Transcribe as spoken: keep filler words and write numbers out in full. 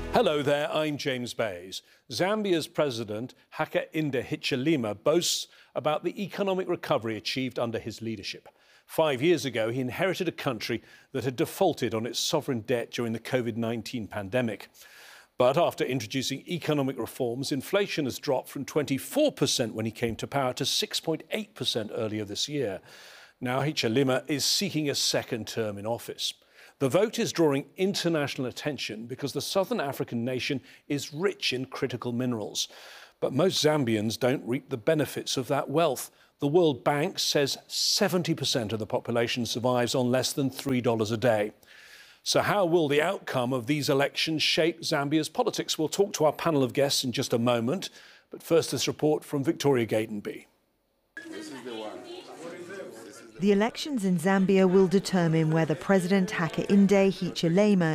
Hello there, I'm James Bays. Zambia's president, Hakainde Hichilema, boasts about the economic recovery achieved under his leadership. Five years ago, he inherited a country that had defaulted on its sovereign debt during the COVID nineteen pandemic. But after introducing economic reforms, inflation has dropped from twenty-four percent when he came to power to six point eight percent earlier this year. Now Hichilema is seeking a second term in office. The vote is drawing international attention because the southern African nation is rich in critical minerals. But most Zambians don't reap the benefits of that wealth. The World Bank says seventy percent of the population survives on less than three dollars a day. So how will the outcome of these elections shape Zambia's politics? We'll talk to our panel of guests in just a moment. But first, this report from Victoria Gatenby. The elections in Zambia will determine whether President Hakainde Hichilema